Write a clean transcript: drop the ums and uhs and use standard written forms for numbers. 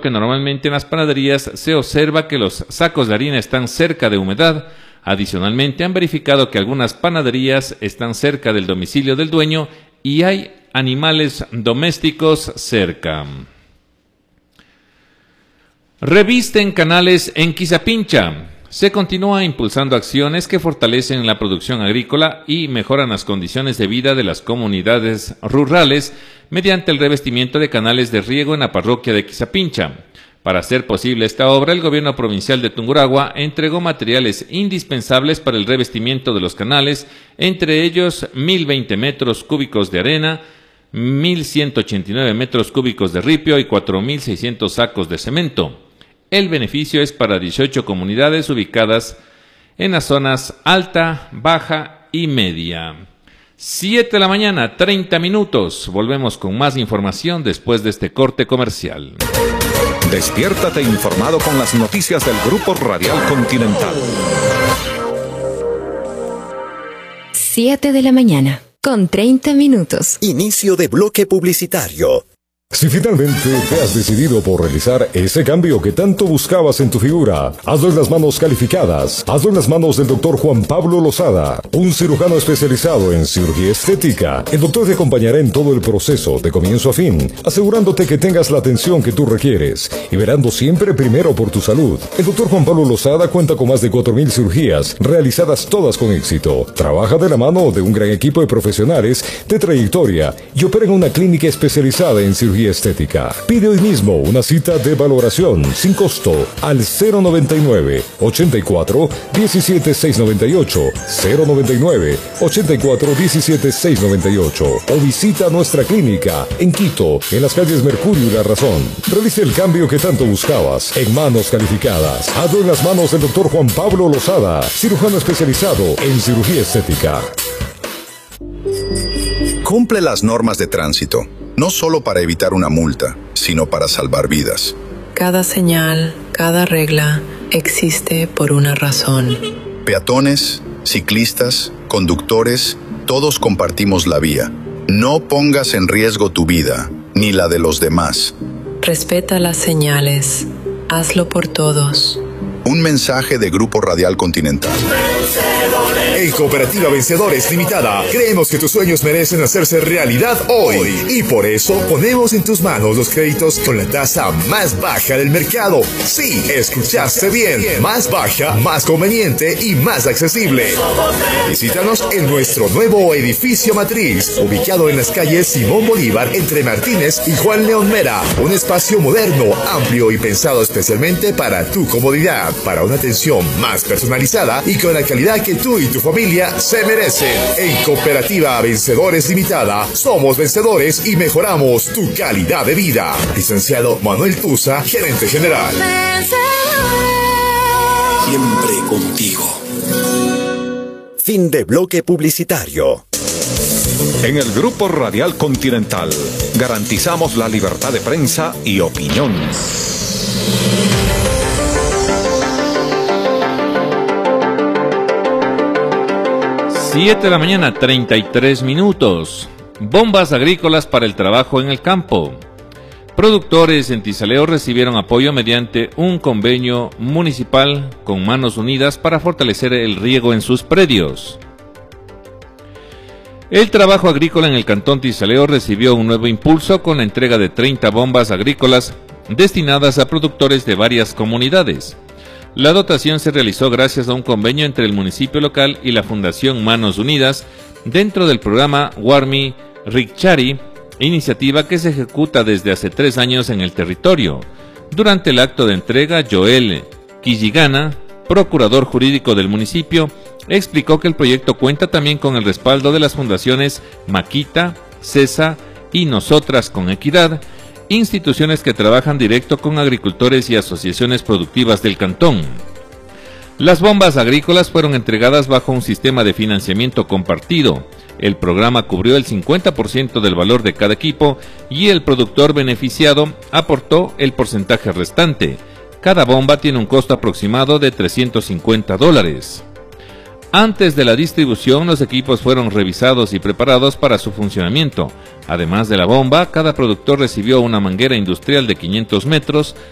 que normalmente en las panaderías se observa que los sacos de harina están cerca de humedad. Adicionalmente, han verificado que algunas panaderías están cerca del domicilio del dueño y hay animales domésticos cerca. Revisten canales en Quizapincha. Se continúa impulsando acciones que fortalecen la producción agrícola y mejoran las condiciones de vida de las comunidades rurales mediante el revestimiento de canales de riego en la parroquia de Quizapincha. Para hacer posible esta obra, el gobierno provincial de Tungurahua entregó materiales indispensables para el revestimiento de los canales, entre ellos 1.020 metros cúbicos de arena, 1.189 metros cúbicos de ripio y 4.600 sacos de cemento. El beneficio es para 18 comunidades ubicadas en las zonas alta, baja y media. 7 de la mañana, 30 minutos. Volvemos con más información después de este corte comercial. Despiértate informado con las noticias del Grupo Radial Continental. 7 de la mañana, con 30 minutos. Inicio de bloque publicitario. Si finalmente te has decidido por realizar ese cambio que tanto buscabas en tu figura, hazlo en las manos calificadas. Hazlo en las manos del Dr. Juan Pablo Lozada, un cirujano especializado en cirugía estética. El doctor te acompañará en todo el proceso, de comienzo a fin, asegurándote que tengas la atención que tú requieres y verando siempre primero por tu salud. El Dr. Juan Pablo Lozada cuenta con más de 4.000 cirugías, realizadas todas con éxito. Trabaja de la mano de un gran equipo de profesionales de trayectoria y opera en una clínica especializada en cirugía estética. Pide hoy mismo una cita de valoración sin costo al 099 84 17 698 099 84 17 698 o visita nuestra clínica en Quito, en las calles Mercurio y La Razón. Realice el cambio que tanto buscabas en manos calificadas. Hazlo en las manos del Dr. Juan Pablo Lozada, cirujano especializado en cirugía estética. Cumple las normas de tránsito, no solo para evitar una multa, sino para salvar vidas. Cada señal, cada regla existe por una razón. Peatones, ciclistas, conductores, todos compartimos la vía. No pongas en riesgo tu vida, ni la de los demás. Respeta las señales. Hazlo por todos. Un mensaje de Grupo Radial Continental. En Cooperativa Vencedores Limitada, creemos que tus sueños merecen hacerse realidad hoy. Y por eso ponemos en tus manos los créditos con la tasa más baja del mercado. Sí, escuchaste bien. Más baja, más conveniente y más accesible. Visítanos en nuestro nuevo edificio matriz, ubicado en las calles Simón Bolívar, entre Martínez y Juan León Mera. Un espacio moderno, amplio y pensado especialmente para tu comodidad, para una atención más personalizada y con la calidad que tú y tu familia se merecen. En Cooperativa Vencedores Limitada, somos vencedores y mejoramos tu calidad de vida. Licenciado Manuel Tusa, gerente general. Siempre contigo. Fin de bloque publicitario. En el Grupo Radial Continental garantizamos la libertad de prensa y opinión. 7 de la mañana, 33 minutos. Bombas agrícolas para el trabajo en el campo. Productores en Tizaleo recibieron apoyo mediante un convenio municipal con Manos Unidas para fortalecer el riego en sus predios. El trabajo agrícola en el cantón Tizaleo recibió un nuevo impulso con la entrega de 30 bombas agrícolas destinadas a productores de varias comunidades. La dotación se realizó gracias a un convenio entre el municipio local y la Fundación Manos Unidas dentro del programa Warmi Rikchari, iniciativa que se ejecuta desde hace 3 años en el territorio. Durante el acto de entrega, Joel Quilligana, procurador jurídico del municipio, explicó que el proyecto cuenta también con el respaldo de las fundaciones Maquita, CESA y Nosotras con Equidad, instituciones que trabajan directo con agricultores y asociaciones productivas del cantón. Las bombas agrícolas fueron entregadas bajo un sistema de financiamiento compartido. El programa cubrió el 50% del valor de cada equipo y el productor beneficiado aportó el porcentaje restante. Cada bomba tiene un costo aproximado de $350. Antes de la distribución, los equipos fueron revisados y preparados para su funcionamiento. Además de la bomba, cada productor recibió una manguera industrial de 500 metros,